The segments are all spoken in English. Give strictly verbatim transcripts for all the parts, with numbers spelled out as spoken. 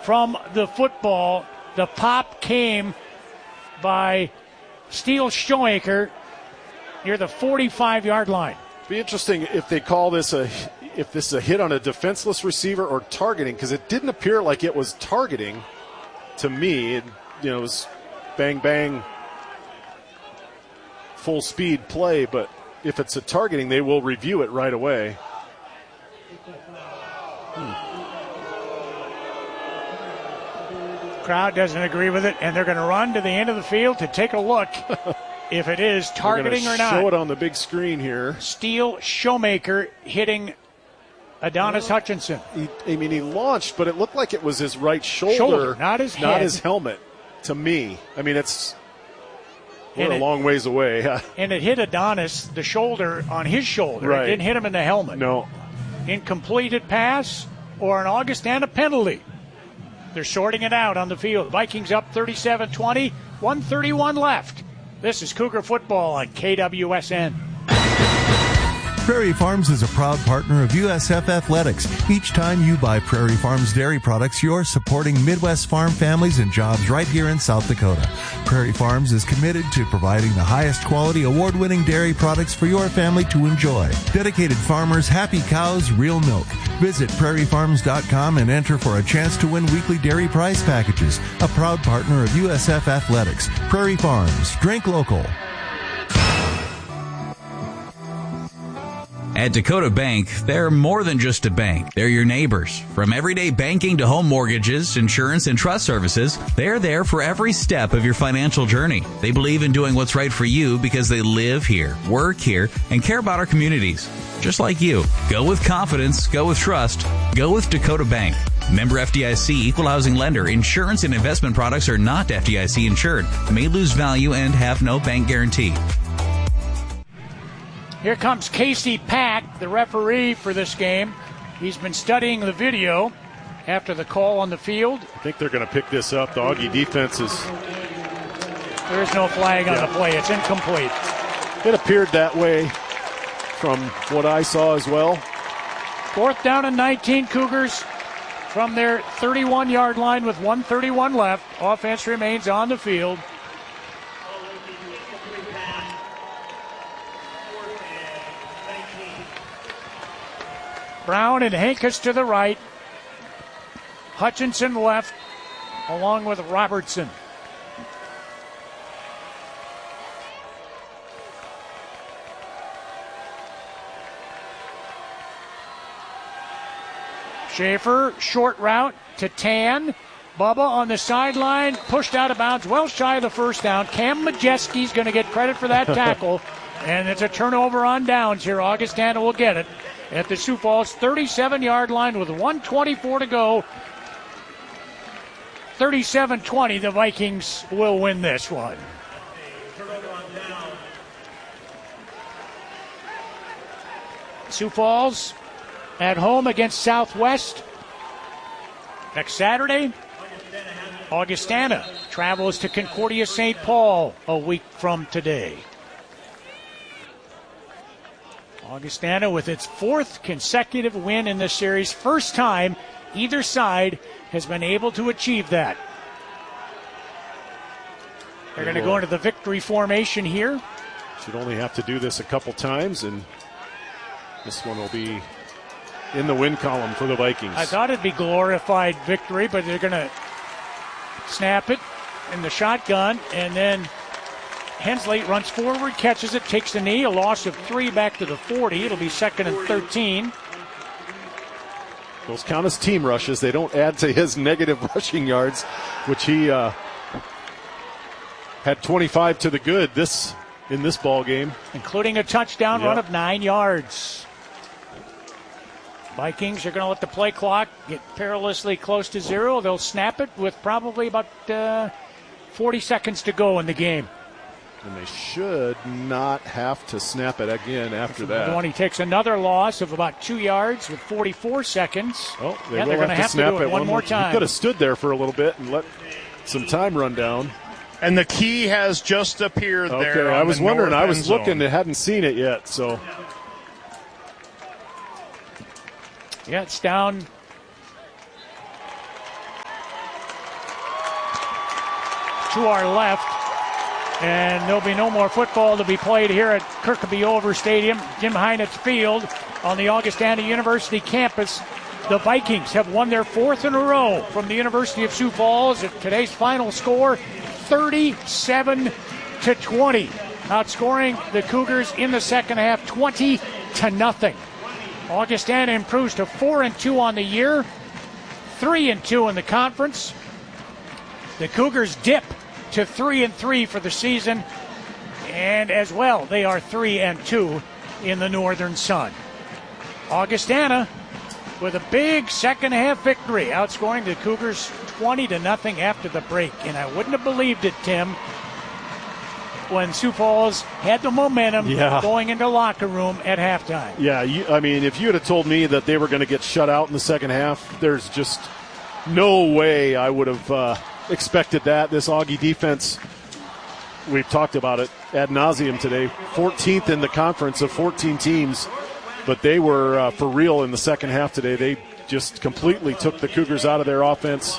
from the football. The pop came by Steele Shoemaker near the forty-five-yard line. Be interesting if they call this a if this is a hit on a defenseless receiver or targeting, because it didn't appear like it was targeting to me. It, you know, it was bang bang, full speed play. But if it's a targeting, they will review it right away. Hmm. Crowd doesn't agree with it, and they're going to run to the end of the field to take a look if it is targeting or not. Show it on the big screen here. Steele Shoemaker hitting Adonis well, Hutchinson. He, I mean, he launched, but it looked like it was his right shoulder, shoulder not his not head. his helmet. To me, I mean, it's we're and a it, long ways away. And it hit Adonis, the shoulder on his shoulder. Right. It didn't hit him in the helmet. No. Incompleted pass or an Augustana penalty. They're sorting it out on the field. Vikings up thirty-seven twenty, one thirty-one left. This is Cougar football on K W S N. Prairie Farms is a proud partner of U S F Athletics. Each time you buy Prairie Farms dairy products, you're supporting Midwest farm families and jobs right here in South Dakota. Prairie Farms is committed to providing the highest quality, award-winning dairy products for your family to enjoy. Dedicated farmers, happy cows, real milk. Visit prairie farms dot com and enter for a chance to win weekly dairy prize packages. A proud partner of U S F Athletics. Prairie Farms. Drink local. At Dakota Bank, they're more than just a bank. They're your neighbors. From everyday banking to home mortgages, insurance, and trust services, they're there for every step of your financial journey. They believe in doing what's right for you because they live here, work here, and care about our communities. Just like you. Go with confidence. Go with trust. Go with Dakota Bank. Member F D I C, equal housing lender. Insurance and investment products are not F D I C insured, may lose value, and have no bank guarantee. Here comes Casey Pack, the referee for this game. He's been studying the video after the call on the field. I think they're going to pick this up. The Augie defense is... There is no flag on yeah. the play. It's incomplete. It appeared that way from what I saw as well. Fourth down and nineteen, Cougars from their thirty-one-yard line with one thirty-one left. Offense remains on the field. Brown and Hankus to the right. Hutchinson left, along with Robertson. Schaefer, short route to Tan. Bubba on the sideline, pushed out of bounds, well shy of the first down. Cam Majeski's going to get credit for that tackle. And it's a turnover on downs here. Augustana will get it at the Sioux Falls thirty-seven-yard line with one twenty-four to go. thirty-seven twenty, the Vikings will win this one. Sioux Falls at home against Southwest next Saturday. Augustana travels to Concordia Saint Paul a week from today. Augustana with its fourth consecutive win in this series. First time either side has been able to achieve that. They're going to go into the victory formation here. Should only have to do this a couple times, and this one will be in the win column for the Vikings. I thought it'd be glorified victory, but they're going to snap it in the shotgun, and then Hensley runs forward, catches it, takes the knee, a loss of three back to the forty. It'll be second and thirteen. Those count as team rushes. They don't add to his negative rushing yards, which he uh, had twenty-five to the good this in this ball game, including a touchdown yep. run of nine yards. Vikings are going to let the play clock get perilously close to zero. They'll snap it with probably about uh, forty seconds to go in the game. And they should not have to snap it again after that. When he takes another loss of about two yards with forty-four seconds. Oh, they yeah, will they're going have to have snap to do it, it one, one more more time. He could have stood there for a little bit and let some time run down. And the key has just appeared okay, there. I was the wondering. I was zone. looking. I hadn't seen it yet. So, yeah, it's down to our left. And there'll be no more football to be played here at Kirkby Over Stadium, Jim Heinitz Field on the Augustana University campus. The Vikings have won their fourth in a row from the University of Sioux Falls. At today's final score, thirty-seven to twenty. Outscoring the Cougars in the second half, twenty to nothing. Augustana improves to four and two on the year, three and two in the conference. The Cougars dip to three and three for the season, and as well, they are three and two in the Northern Sun. Augustana with a big second half victory, outscoring the Cougars twenty to nothing after the break. And I wouldn't have believed it, Tim, when Sioux Falls had the momentum yeah. going into locker room at halftime. Yeah, you, I mean, if you had told me that they were going to get shut out in the second half, there's just no way I would have uh, expected that. This Augie defense, we've talked about it ad nauseum today, fourteenth in the conference of fourteen teams, but they were uh, for real in the second half today. They just completely took the Cougars out of their offense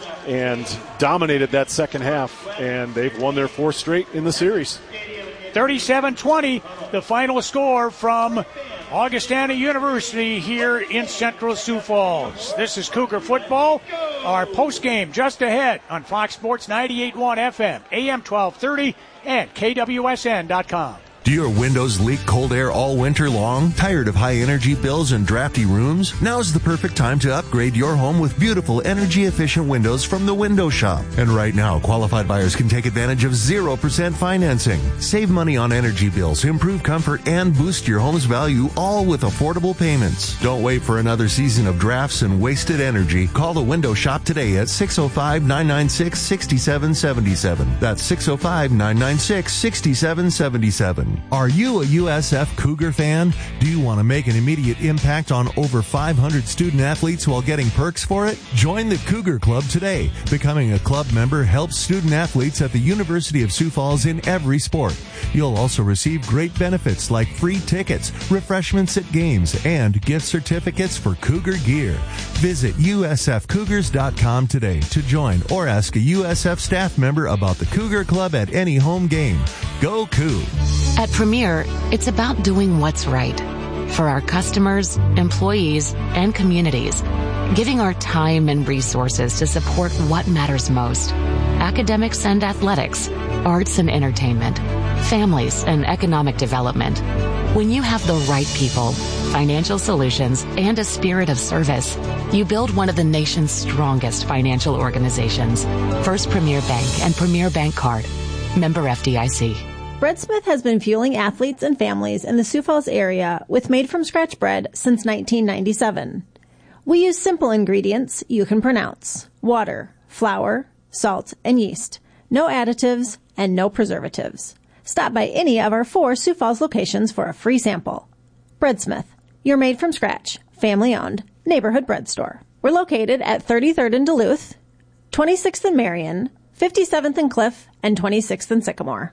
and dominated that second half, and they've won their fourth straight in the series. thirty-seven twenty, the final score from Augustana University here in Central Sioux Falls. This is Cougar football. Our postgame just ahead on Fox Sports ninety-eight point one F M, A M twelve thirty, and K W S N dot com. Do your windows leak cold air all winter long? Tired of high energy bills and drafty rooms? Now's the perfect time to upgrade your home with beautiful energy efficient windows from the Window Shop. And right now, qualified buyers can take advantage of zero percent financing. Save money on energy bills, improve comfort, and boost your home's value, all with affordable payments. Don't wait for another season of drafts and wasted energy. Call the Window Shop today at six oh five, nine nine six, six seven seven seven. That's six oh five, nine nine six, six seven seven seven. Are you a U S F Cougar fan? Do you want to make an immediate impact on over five hundred student athletes while getting perks for it? Join the Cougar Club today. Becoming a club member helps student athletes at the University of Sioux Falls in every sport. You'll also receive great benefits like free tickets, refreshments at games, and gift certificates for Cougar gear. Visit U S F Cougars dot com today to join or ask a U S F staff member about the Cougar Club at any home game. Go Cougs! At Premier, it's about doing what's right for our customers, employees, and communities, giving our time and resources to support what matters most: academics and athletics, arts and entertainment, families and economic development. When you have the right people, financial solutions, and a spirit of service, you build one of the nation's strongest financial organizations. First Premier Bank and Premier Bank Card. Member F D I C. Breadsmith has been fueling athletes and families in the Sioux Falls area with made-from-scratch bread since nineteen ninety-seven. We use simple ingredients you can pronounce: water, flour, salt, and yeast. No additives and no preservatives. Stop by any of our four Sioux Falls locations for a free sample. Breadsmith, your made-from-scratch, family-owned, neighborhood bread store. We're located at thirty-third in Duluth, twenty-sixth in Marion, fifty-seventh in Cliff, and twenty-sixth in Sycamore.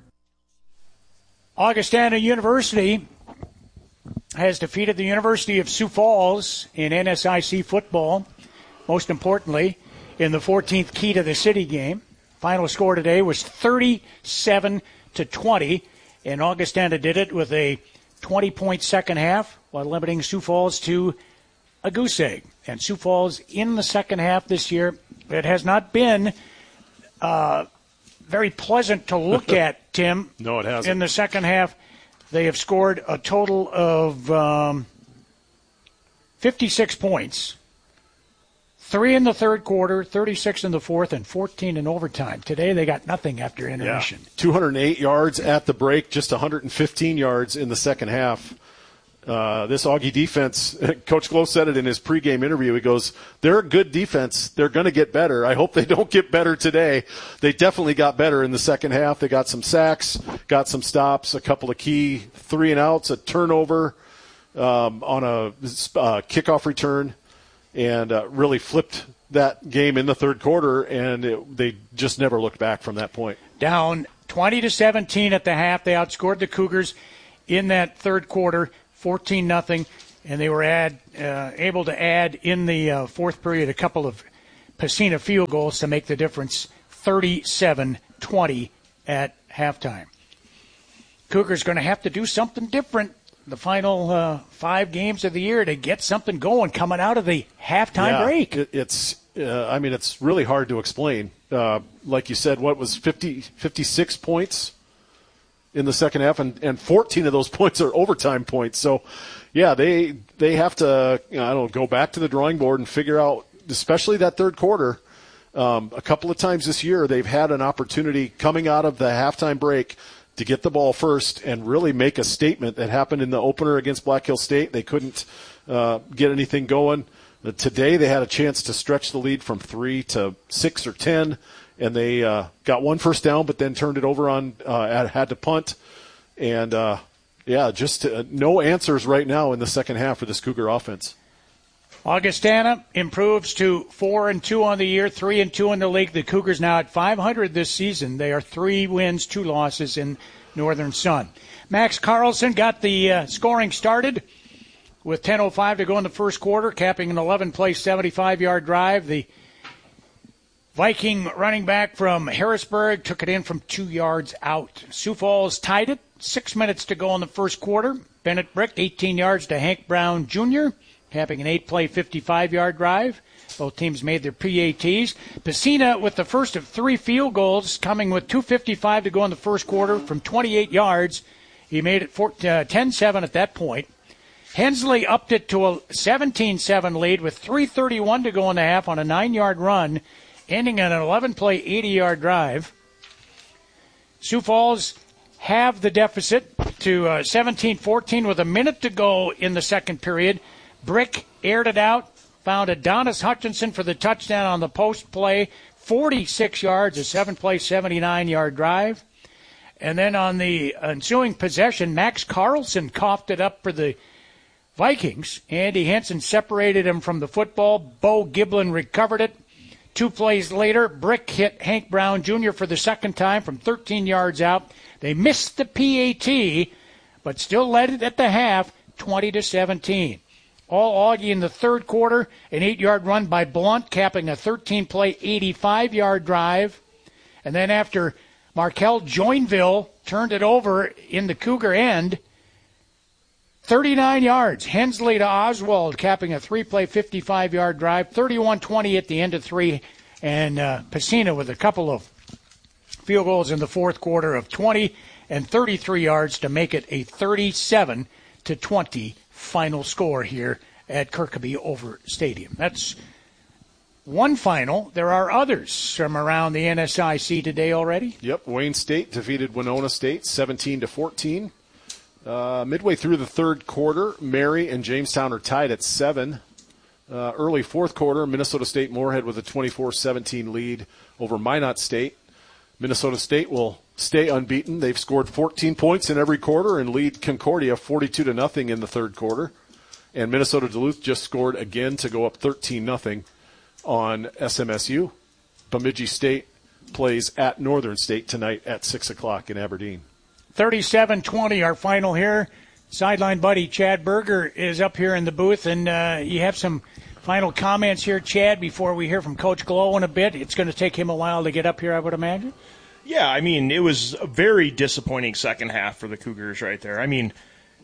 Augustana University has defeated the University of Sioux Falls in N S I C football, most importantly, in the fourteenth Key to the City game. Final score today was thirty-seven to twenty, and Augustana did it with a twenty-point second half while limiting Sioux Falls to a goose egg. And Sioux Falls in the second half this year, it has not been uh, very pleasant to look at, Tim. No, it hasn't. In the second half, they have scored a total of um, fifty-six points. Three in the third quarter, thirty-six in the fourth, and fourteen in overtime. Today they got nothing after intermission. Yeah. two hundred eight yards at the break, just one hundred fifteen yards in the second half. Uh, this Augie defense, Coach Glow said it in his pregame interview. He goes, they're a good defense. They're going to get better. I hope they don't get better today. They definitely got better in the second half. They got some sacks, got some stops, a couple of key three and outs, a turnover um, on a uh, kickoff return, and uh, really flipped that game in the third quarter, and it, they just never looked back from that point. Down twenty to seventeen at the half. They outscored the Cougars in that third quarter, fourteen nothing, and they were add, uh, able to add in the uh, fourth period a couple of Pacina field goals to make the difference thirty-seven twenty at halftime. Cougars going to have to do something different the final uh, five games of the year to get something going coming out of the halftime yeah, break. It, it's, uh, I mean, it's really hard to explain. Uh, like you said, what was fifty, fifty-six points in the second half, and, and fourteen of those points are overtime points. So, yeah, they they have to, you know, I don't know, go back to the drawing board and figure out, especially that third quarter. Um, a couple of times this year, they've had an opportunity coming out of the halftime break to get the ball first and really make a statement. That happened in the opener against Black Hill State. They couldn't uh, get anything going. Uh, today they had a chance to stretch the lead from three to six or ten, and they uh, got one first down, but then turned it over on, uh, had to punt. And, uh, yeah, just uh, no answers right now in the second half for this Cougar offense. Augustana improves to four and two on the year, three and two in the league. The Cougars now at five hundred this season. They are three wins, two losses in Northern Sun. Max Carlson got the uh, scoring started with ten oh five to go in the first quarter, capping an eleven-play, seventy-five-yard drive. The Viking running back from Harrisburg took it in from two yards out. Sioux Falls tied it. Six minutes to go in the first quarter. Bennett Brick, eighteen yards to Hank Brown Junior, capping an eight-play, fifty-five-yard drive. Both teams made their P A Ts. Pacina with the first of three field goals, coming with two fifty-five to go in the first quarter from twenty-eight yards. He made it ten seven at that point. Hensley upped it to a seventeen seven lead with three thirty-one to go in the half on a nine-yard run, ending in an eleven-play, eighty-yard drive. Sioux Falls have the deficit to uh, seventeen fourteen with a minute to go in the second period. Brick aired it out, found Adonis Hutchinson for the touchdown on the post play, forty-six yards, a seven-play, seventy-nine-yard drive. And then on the ensuing possession, Max Carlson coughed it up for the Vikings. Andy Henson separated him from the football. Bo Giblin recovered it. Two plays later, Brick hit Hank Brown Junior for the second time from thirteen yards out. They missed the P A T, but still led it at the half, twenty to seventeen. All Augie in the third quarter, an eight-yard run by Blunt, capping a thirteen-play, eighty-five-yard drive. And then after Markel Joinville turned it over in the Cougar end, thirty-nine yards. Hensley to Oswald, capping a three-play, fifty-five-yard drive, thirty-one twenty at the end of three. And uh, Pacina with a couple of field goals in the fourth quarter of twenty and thirty-three yards to make it a thirty-seven to twenty final score here at Kirkaby Over Stadium. That's one final. There are others from around the N S I C today already. Yep, Wayne State defeated Winona State seventeen to fourteen. Uh, midway through the third quarter, Mary and Jamestown are tied at seven. Uh, early fourth quarter, Minnesota State Moorhead with a twenty-four seventeen lead over Minot State. Minnesota State will stay unbeaten. They've scored fourteen points in every quarter and lead Concordia forty-two to nothing in the third quarter. And Minnesota Duluth just scored again to go up thirteen nothing on S M S U. Bemidji State plays at Northern State tonight at six o'clock in Aberdeen. thirty-seven twenty, our final here. Sideline buddy Chad Berger is up here in the booth, and uh, you have some final comments here, Chad, before we hear from Coach Glow in a bit. It's going to take him a while to get up here, I would imagine. Yeah, I mean, it was a very disappointing second half for the Cougars right there. I mean,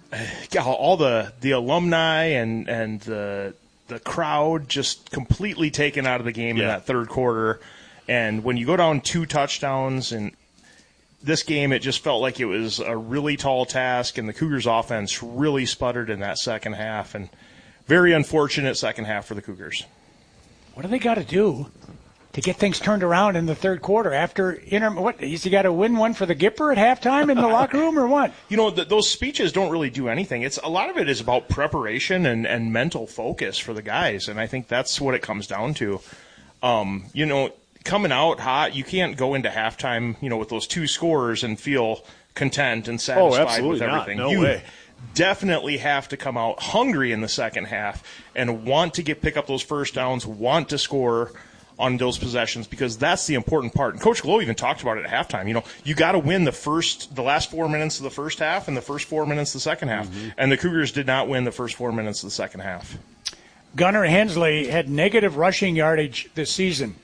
all the the alumni and and the the crowd just completely taken out of the game yeah. in that third quarter. And when you go down two touchdowns in this game, it just felt like it was a really tall task, and the Cougars' offense really sputtered in that second half. And very unfortunate second half for the Cougars. What do they got to do to get things turned around in the third quarter? After inter, what? Has he got to win one for the Gipper at halftime in the locker room, or what? You know, the, those speeches don't really do anything. It's a lot of it is about preparation and, and mental focus for the guys, and I think that's what it comes down to. Um, you know, coming out hot, you can't go into halftime, you know, with those two scores and feel content and satisfied oh, with everything. Not. No you way. Definitely have to come out hungry in the second half and want to get pick up those first downs, want to score on those possessions, because that's the important part. And Coach Glow even talked about it at halftime. You know, you got to win the first, the last four minutes of the first half and the first four minutes of the second half. Mm-hmm. And the Cougars did not win the first four minutes of the second half. Gunnar Hensley had negative rushing yardage this season.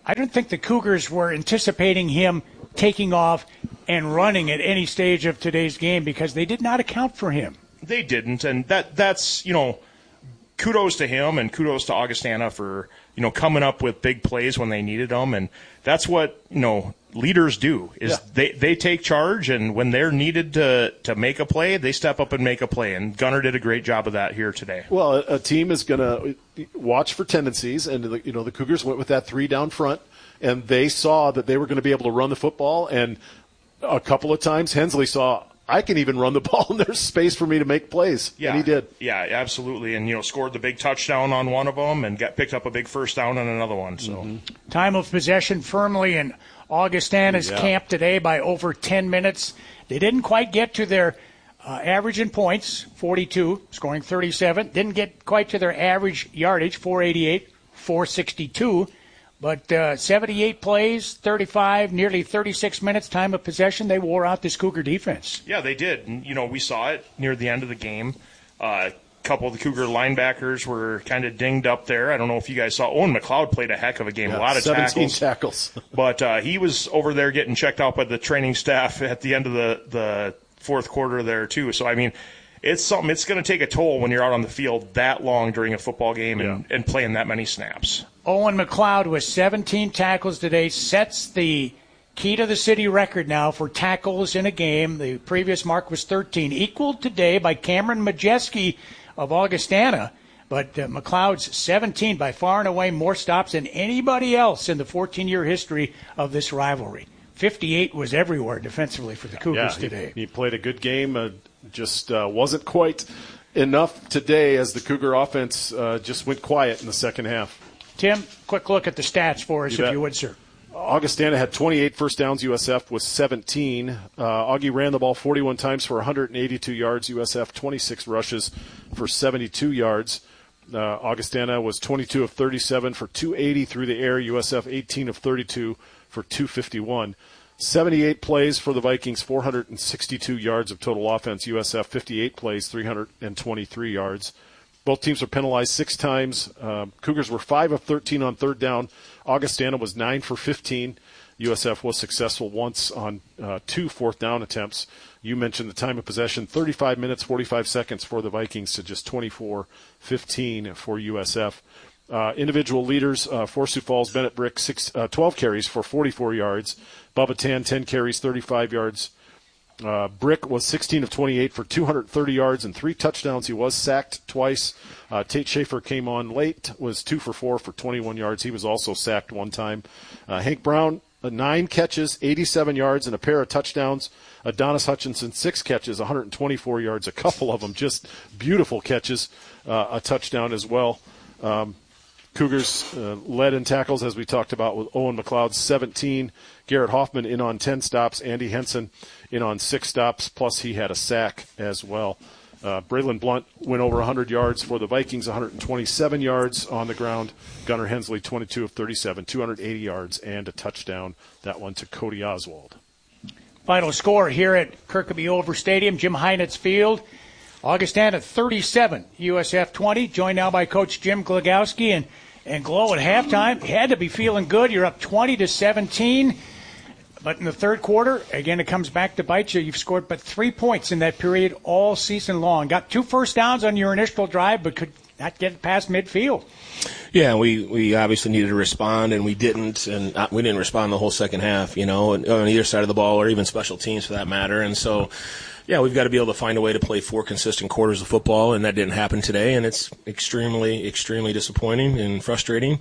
I don't think the Cougars were anticipating him taking off and running at any stage of today's game because they did not account for him. They didn't, and that that's, you know, kudos to him and kudos to Augustana for, you know, coming up with big plays when they needed them, and that's what, you know, leaders do is yeah. they, they take charge, and when they're needed to, to make a play, they step up and make a play, and Gunnar did a great job of that here today. Well, a, a team is going to watch for tendencies, and, the, you know, the Cougars went with that three down front, and they saw that they were going to be able to run the football, and a couple of times Hensley saw, I can even run the ball, and there's space for me to make plays, yeah. and he did. Yeah, absolutely, and, you know, scored the big touchdown on one of them and got picked up a big first down on another one. So, mm-hmm. Time of possession firmly in Augustana's yeah. camp today by over ten minutes. They didn't quite get to their uh, average in points, forty-two, scoring thirty-seven. Didn't get quite to their average yardage, four eighty-eight, four sixty-two. But uh, seventy-eight plays, thirty-five, nearly thirty-six minutes time of possession. They wore out this Cougar defense. Yeah, they did. And, you know, we saw it near the end of the game. Uh, a couple of the Cougar linebackers were kind of dinged up there. I don't know if you guys saw. Owen McLeod played a heck of a game. Yeah, a lot of seventeen tackles. tackles. But uh, he was over there getting checked out by the training staff at the end of the, the fourth quarter there, too. So, I mean, it's something. It's going to take a toll when you're out on the field that long during a football game and, yeah. and playing that many snaps. Owen McLeod with seventeen tackles today sets the key to the city record now for tackles in a game. The previous mark was thirteen, equaled today by Cameron Majeski of Augustana. But uh, McLeod's seventeen, by far and away more stops than anybody else in the fourteen-year history of this rivalry. fifty-eight was everywhere defensively for the Cougars yeah, today. He, he played a good game, uh, just uh, wasn't quite enough today as the Cougar offense uh, just went quiet in the second half. Tim, quick look at the stats for us, you if bet. you would, sir. Augustana had twenty-eight first downs. U S F was seventeen. Uh, Augie ran the ball forty-one times for one hundred eighty-two yards. U S F twenty-six rushes for seventy-two yards. Uh, Augustana was twenty-two of thirty-seven for two eighty through the air. U S F eighteen of thirty-two for two fifty-one. seventy-eight plays for the Vikings, four hundred sixty-two yards of total offense. U S F fifty-eight plays, three hundred twenty-three yards. Both teams were penalized six times. Uh, Cougars were five of thirteen on third down. Augustana was nine for fifteen. U S F was successful once on uh, two fourth down attempts. You mentioned the time of possession, thirty-five minutes, forty-five seconds for the Vikings to just twenty-four fifteen for U S F. Uh, individual leaders uh, for Sioux Falls, Bennett Brick, six, uh, twelve carries for forty-four yards. Bubba Tan, ten carries, thirty-five yards. Uh, Brick was sixteen of twenty-eight for two hundred thirty yards and three touchdowns. He was sacked twice. Uh, Tate Schaefer came on late, was two for four for twenty-one yards. He was also sacked one time. Uh, Hank Brown, uh, nine catches, eighty-seven yards, and a pair of touchdowns. Adonis Hutchinson, six catches, one hundred twenty-four yards, a couple of them just beautiful catches, uh, a touchdown as well. Um, Cougars uh, led in tackles, as we talked about, with Owen McLeod, seventeen. Garrett Hoffman in on ten stops. Andy Henson in on six stops, plus he had a sack as well. Uh, Braylon Blunt went over one hundred yards for the Vikings, one hundred twenty-seven yards on the ground. Gunnar Hensley, twenty-two of thirty-seven, two hundred eighty yards and a touchdown. That one to Cody Oswald. Final score here at Kirkby Over Stadium, Jim Heinitz Field. Augustana thirty-seven, U S F twenty. Joined now by Coach Jim Glagowski. And, and Glow at halftime had to be feeling good. You're up twenty to seventeen. But in the third quarter, again, it comes back to bite you. You've scored but three points in that period all season long. Got two first downs on your initial drive, but could not get past midfield. Yeah, we, we obviously needed to respond, and we didn't, and we didn't respond the whole second half, you know, on either side of the ball or even special teams for that matter. And so, yeah, we've got to be able to find a way to play four consistent quarters of football, and that didn't happen today, and it's extremely, extremely disappointing and frustrating.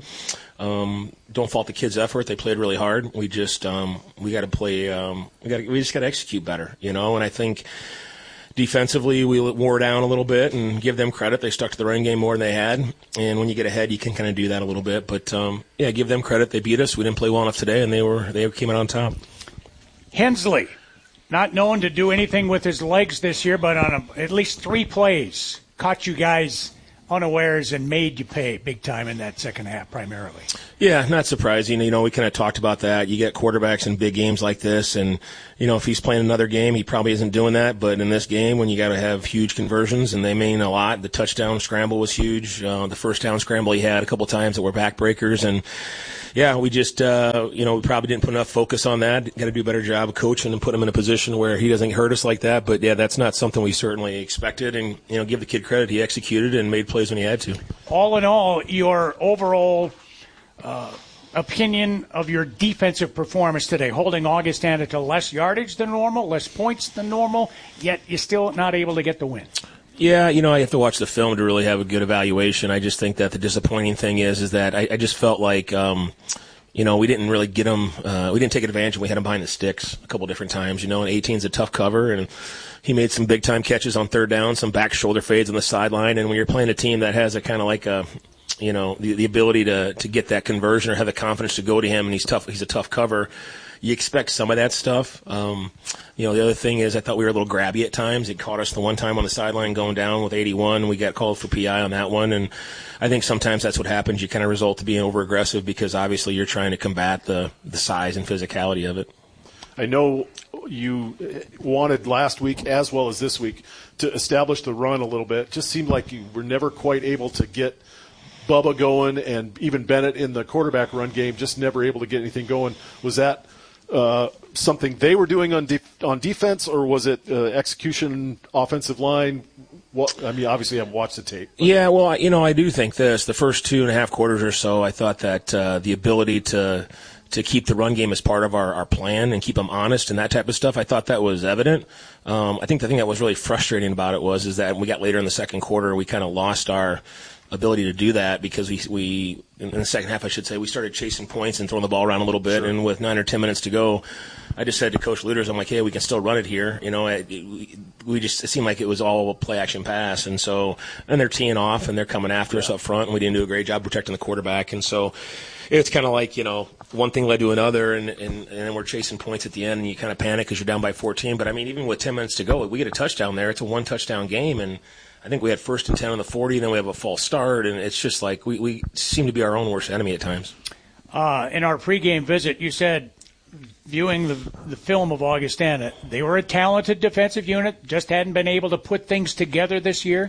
Um, don't fault the kids' effort; they played really hard. We just um, we got to play. Um, we got we just got to execute better, you know. And I think defensively we wore down a little bit, and give them credit; they stuck to the run game more than they had. And when you get ahead, you can kind of do that a little bit. But um, yeah, give them credit; they beat us. We didn't play well enough today, and they were they came out on top. Hensley, not known to do anything with his legs this year, but on a, at least three plays, caught you guys unawares and made you pay big time in that second half primarily. Yeah, not surprising. You know, we kind of talked about that. You get quarterbacks in big games like this, and, you know, if he's playing another game, he probably isn't doing that. But in this game, when you got to have huge conversions, and they mean a lot, the touchdown scramble was huge. Uh, the first down scramble he had a couple times that were backbreakers. And, yeah, we just, uh, you know, we probably didn't put enough focus on that. Got to do a better job of coaching and put him in a position where he doesn't hurt us like that. But, yeah, that's not something we certainly expected. And, you know, give the kid credit. He executed and made plays when he had to. All in all, your overall uh, opinion of your defensive performance today, holding Augustana to less yardage than normal, less points than normal, yet you're still not able to get the win. Yeah, you know, I have to watch the film to really have a good evaluation. I just think that the disappointing thing is, is that I, I just felt like, um, you know, we didn't really get him. Uh, we didn't take advantage, and we had him behind the sticks a couple different times. You know, and eighteen's a tough cover, and he made some big time catches on third down, some back shoulder fades on the sideline. And when you're playing a team that has a kind of like a, you know, the, the ability to to get that conversion or have the confidence to go to him, and he's tough. He's a tough cover. You expect some of that stuff. Um, you know, the other thing is I thought we were a little grabby at times. It caught us the one time on the sideline going down with eighty-one. We got called for P I on that one. And I think sometimes that's what happens. You kind of result to being over-aggressive because obviously you're trying to combat the, the size and physicality of it. I know you wanted last week as well as this week to establish the run a little bit. It just seemed like you were never quite able to get Bubba going, and even Bennett in the quarterback run game just never able to get anything going. Was that uh, something they were doing on de- on defense, or was it uh, execution, offensive line? What, I mean, obviously, I've watched the tape. But. Yeah, well, you know, I do think this. The first two and a half quarters or so, I thought that uh, the ability to to keep the run game as part of our, our plan and keep them honest and that type of stuff, I thought that was evident. Um, I think the thing that was really frustrating about it was is that when we got later in the second quarter, we kind of lost our ability to do that because we, we in the second half, I should say, we started chasing points and throwing the ball around a little bit. Sure. And with nine or ten minutes to go, I just said to Coach Luters, I'm like, hey, we can still run it here. You know, it, it, we just, it seemed like it was all a play action pass. And so, and they're teeing off and they're coming after yeah. us up front, and we didn't do a great job protecting the quarterback. And so it's kind of like, you know, one thing led to another, and, and, and then we're chasing points at the end, and you kind of panic because you're down by fourteen. But I mean, even with ten minutes to go, we get a touchdown there. It's a one touchdown game. And I think we had first and ten on the forty, then we have a false start, and it's just like we, we seem to be our own worst enemy at times. Uh, in our pregame visit, you said, viewing the, the film of Augustana, they were a talented defensive unit, just hadn't been able to put things together this year.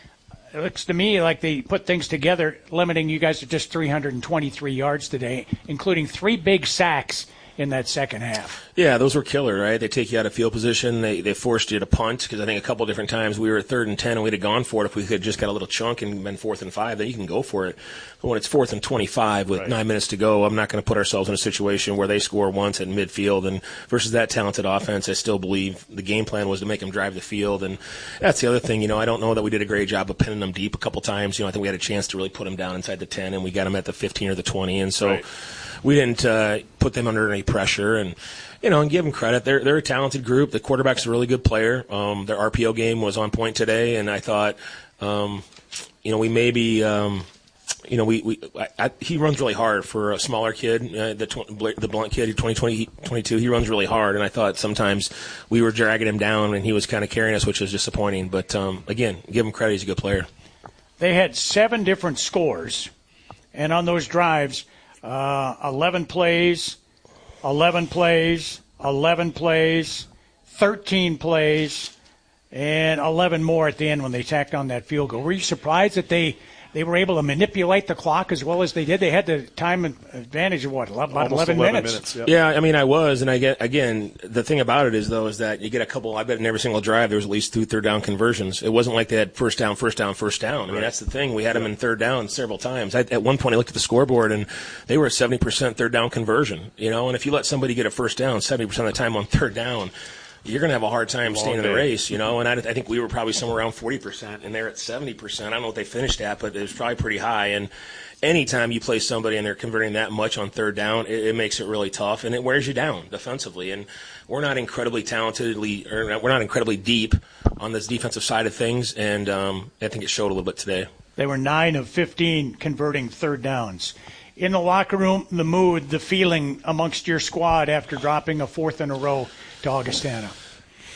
It looks to me like they put things together, limiting you guys to just three hundred twenty-three yards today, including three big sacks in that second half. Yeah, those were killer, right? They take you out of field position. They they forced you to punt because I think a couple different times we were at third and ten and we'd have gone for it if we could just got a little chunk and been fourth and five. Then you can go for it. But when it's fourth and twenty-five with right. nine minutes to go, I'm not going to put ourselves in a situation where they score once at midfield. And versus that talented offense, I still believe the game plan was to make them drive the field. And that's the other thing. You know, I don't know that we did a great job of pinning them deep a couple times. You know, I think we had a chance to really put them down inside the ten, and we got them at the fifteen or the twenty. And so. Right. We didn't uh, put them under any pressure, and you know, and give them credit. They're they're a talented group. The quarterback's a really good player. Um, their R P O game was on point today, and I thought, um, you know, we maybe, um, you know, we, we I, I, he runs really hard for a smaller kid. Uh, the tw- the blunt kid, twenty, twenty, twenty-two, he runs really hard, and I thought sometimes we were dragging him down, and he was kind of carrying us, which was disappointing. But um, again, give him credit. He's a good player. They had seven different scores, and on those drives. Uh, eleven plays, eleven plays, eleven plays, thirteen plays, and eleven more at the end when they tacked on that field goal. Were you surprised that they, they were able to manipulate the clock as well as they did? They had the time advantage of, what, about eleven, eleven minutes? minutes yep. Yeah, I mean, I was. And I get, again, the thing about it is, though, is that you get a couple, I bet in every single drive there was at least two third down conversions. It wasn't like they had first down, first down, first down. I mean, right. that's the thing. We had them in third down several times. I, at one point, I looked at the scoreboard, and they were at seventy percent third down conversion. You know, and if you let somebody get a first down seventy percent of the time on third down, you're going to have a hard time staying in the race, you know, and I, I think we were probably somewhere around forty percent, and they're at seventy percent. I don't know what they finished at, but it was probably pretty high. And anytime you play somebody and they're converting that much on third down, it, it makes it really tough, and it wears you down defensively. And we're not incredibly talentedly, or we're not incredibly deep on this defensive side of things, and um, I think it showed a little bit today. They were nine of fifteen converting third downs. In the locker room, the mood, the feeling amongst your squad after dropping a fourth in a row to Augustana?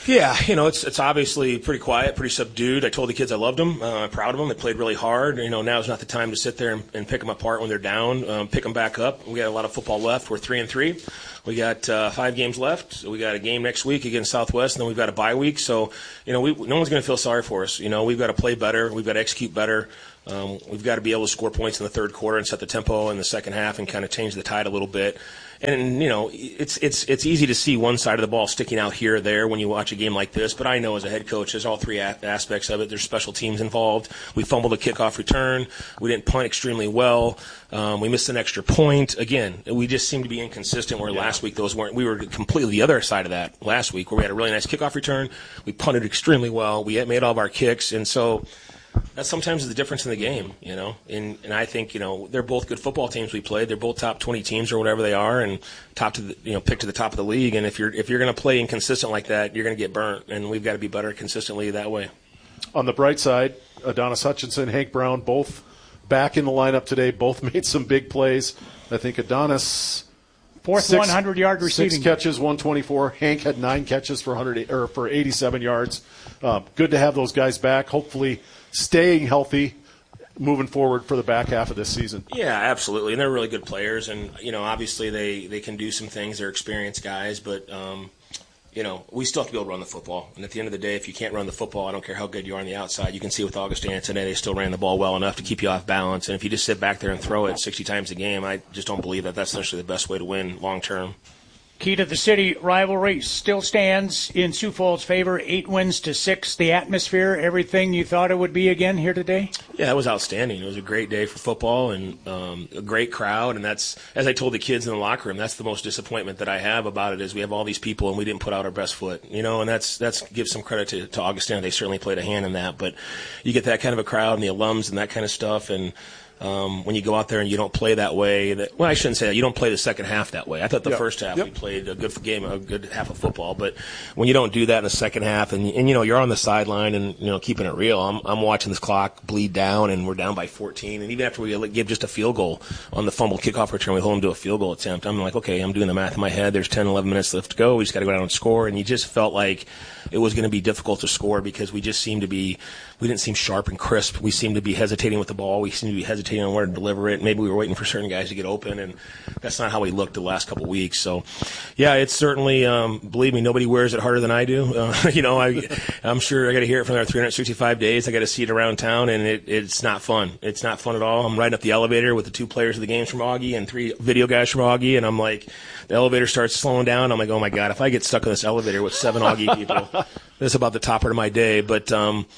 Yeah, you know, it's it's obviously pretty quiet, pretty subdued. I told the kids I loved them. Uh, I'm proud of them. They played really hard. You know, now's not the time to sit there and, and pick them apart when they're down. Um, pick them back up. We got a lot of football left. We're three and three. We got uh, five games left. So we got a game next week against Southwest, and then we've got a bye week. So, you know, we, no one's going to feel sorry for us. You know, we've got to play better. We've got to execute better. Um, we've got to be able to score points in the third quarter and set the tempo in the second half and kind of change the tide a little bit. And, you know, it's it's it's easy to see one side of the ball sticking out here or there when you watch a game like this. But I know as a head coach, there's all three a- aspects of it. There's special teams involved. We fumbled a kickoff return. We didn't punt extremely well. Um, we missed an extra point. Again, we just seem to be inconsistent where yeah. last week those weren't. We were completely the other side of that last week where we had a really nice kickoff return. We punted extremely well. We made all of our kicks. And so that's sometimes the difference in the game, you know. And and I think, you know, they're both good football teams we played. They're both top twenty teams or whatever they are, and top to the, you know, picked to the top of the league. And if you're if you're going to play inconsistent like that, you're going to get burnt. And we've got to be better consistently that way. On the bright side, Adonis Hutchinson, Hank Brown, both back in the lineup today. Both made some big plays. I think Adonis fourth six, one hundred yard receiving, six catches, one twenty-four. Hank had nine catches for one hundred or for eighty-seven yards. Uh, good to have those guys back. Hopefully, staying healthy moving forward for the back half of this season. Yeah, absolutely. And they're really good players. And, you know, obviously they, they can do some things. They're experienced guys. But, um, you know, we still have to be able to run the football. And at the end of the day, if you can't run the football, I don't care how good you are on the outside. You can see with Augustana today, they still ran the ball well enough to keep you off balance. And if you just sit back there and throw it sixty times a game, I just don't believe that that's necessarily the best way to win long term. Key to the City rivalry still stands in Sioux Falls' favor, eight wins to six. The atmosphere, everything you thought it would be again here today? Yeah, it was outstanding. It was a great day for football and um, a great crowd. And that's, as I told the kids in the locker room, that's the most disappointment that I have about it is we have all these people and we didn't put out our best foot. You know, and that's that's gives some credit to, to Augustana. They certainly played a hand in that. But you get that kind of a crowd and the alums and that kind of stuff, and Um, when you go out there and you don't play that way, that, well, I shouldn't say that. You don't play the second half that way. I thought the yep. first half yep. we played a good game, a good half of football. But when you don't do that in the second half, and, and you know you're on the sideline and you know keeping it real, I'm, I'm watching this clock bleed down, and we're down by fourteen. And even after we give just a field goal on the fumbled kickoff return, we hold them to a field goal attempt. I'm like, okay, I'm doing the math in my head. There's ten, eleven minutes left to go. We just got to go down and score. And you just felt like it was going to be difficult to score because we just seemed to be, we didn't seem sharp and crisp. We seemed to be hesitating with the ball. We seemed to be hesitating on where to deliver it. Maybe we were waiting for certain guys to get open, and that's not how we looked the last couple of weeks. So, yeah, it's certainly, um, believe me, nobody wears it harder than I do. Uh, you know, I, I'm sure I got to hear it from our three hundred sixty-five days. I got to see it around town, and it, it's not fun. It's not fun at all. I'm riding up the elevator with the two players of the games from Augie and three video guys from Augie, and I'm like, the elevator starts slowing down. I'm like, oh my God, if I get stuck in this elevator with seven Augie people, that's about the topper of my day. But, um,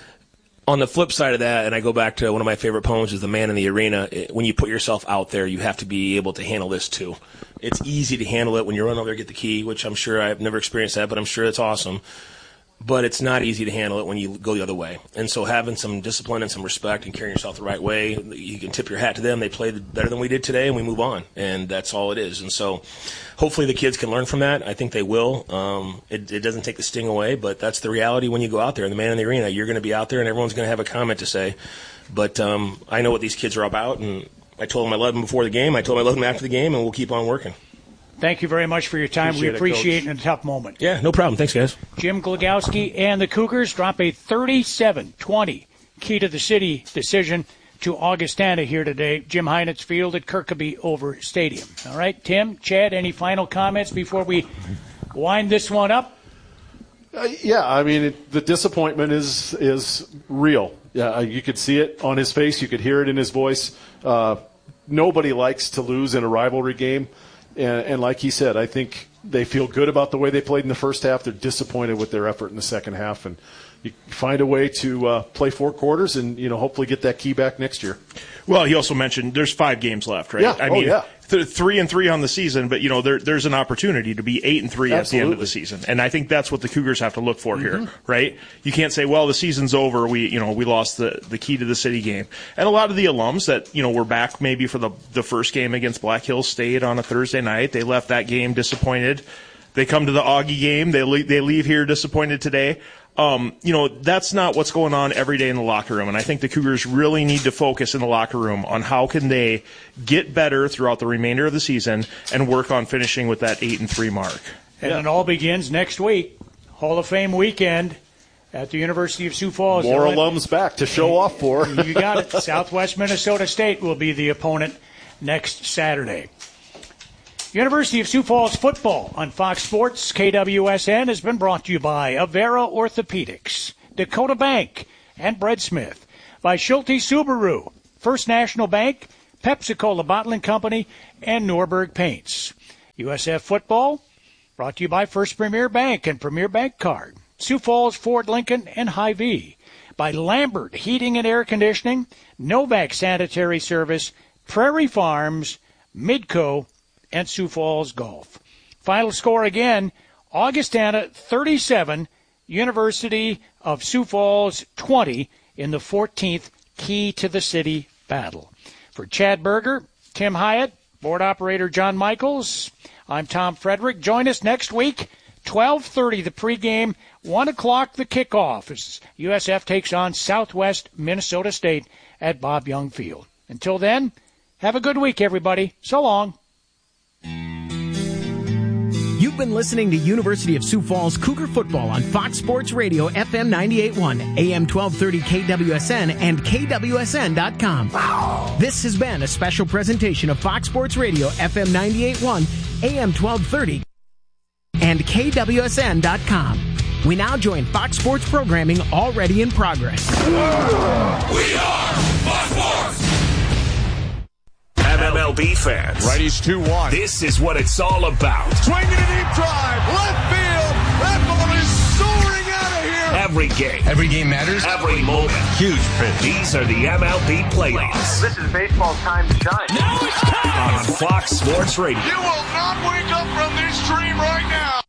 on the flip side of that, and I go back to one of my favorite poems is The Man in the Arena. It, when you put yourself out there, you have to be able to handle this too. It's easy to handle it when you run over there, get the key, which I'm sure I've never experienced that, but I'm sure it's awesome. But it's not easy to handle it when you go the other way. And so having some discipline and some respect and carrying yourself the right way, you can tip your hat to them. They played better than we did today, and we move on. And that's all it is. And so hopefully the kids can learn from that. I think they will. Um, it, it doesn't take the sting away, but that's the reality when you go out there. And the Man in the Arena, you're going to be out there, and everyone's going to have a comment to say. But um, I know what these kids are about, and I told them I loved them before the game. I told them I loved them after the game, and we'll keep on working. Thank you very much for your time. Appreciate we appreciate it, it in a tough moment. Yeah, no problem. Thanks, guys. Jim Glogowski and the Cougars drop a thirty-seven twenty Key to the City decision to Augustana here today. Jim Heinitz Field at Kirkby Over Stadium. All right, Tim, Chad, any final comments before we wind this one up? Uh, yeah, I mean, it, the disappointment is is real. Yeah, you could see it on his face. You could hear it in his voice. Uh, nobody likes to lose in a rivalry game. And, and like he said, I think they feel good about the way they played in the first half. They're disappointed with their effort in the second half. And you find a way to uh, play four quarters and, you know, hopefully get that key back next year. Well, he also mentioned there's five games left, right? Yeah. I oh, mean, yeah. th- three and three on the season, but, you know, there, there's an opportunity to be eight and three Absolutely. at the end of the season. And I think that's what the Cougars have to look for mm-hmm. here, right? You can't say, well, the season's over. We, you know, we lost the, the Key to the City game. And a lot of the alums that, you know, were back maybe for the, the first game against Black Hills State on a Thursday night, they left that game disappointed. They come to the Augie game. They le- they leave here disappointed today. Um, you know, that's not what's going on every day in the locker room. And I think the Cougars really need to focus in the locker room on how can they get better throughout the remainder of the season and work on finishing with that eight and three mark. And yeah. It all begins next week. Hall of Fame weekend at the University of Sioux Falls. More alums back to show off for. You got it. Southwest Minnesota State will be the opponent next Saturday. University of Sioux Falls football on Fox Sports K W S N has been brought to you by Avera Orthopedics, Dakota Bank, and Bread Smith, by Schulte Subaru, First National Bank, Pepsi-Cola Bottling Company, and Norberg Paints. U S F football brought to you by First Premier Bank and Premier Bank Card, Sioux Falls, Ford Lincoln, and Hy-Vee, by Lambert Heating and Air Conditioning, Novak Sanitary Service, Prairie Farms, Midco, and Sioux Falls Golf. Final score again, Augustana thirty-seven, University of Sioux Falls twenty in the fourteenth Key to the City battle. For Chad Berger, Tim Hyatt, board operator John Michaels, I'm Tom Frederick. Join us next week, twelve thirty the pregame, one o'clock the kickoff as U S F takes on Southwest Minnesota State at Bob Young Field. Until then, have a good week, everybody. So long. You've been listening to University of Sioux Falls Cougar Football on Fox Sports Radio, F M ninety-eight point one, A M twelve thirty K W S N, and K W S N dot com. Wow. This has been a special presentation of Fox Sports Radio, F M ninety-eight point one, A M twelve thirty, and K W S N dot com. We now join Fox Sports programming already in progress. We are Fox Sports! M L B fans. Righties two one. This is what it's all about. Swinging a deep drive. Left field. That ball is soaring out of here. Every game. Every game matters. Every moment. Huge pitch. These are the M L B playoffs. This is baseball's time to shine. Now it's time. On Fox Sports Radio. You will not wake up from this dream right now.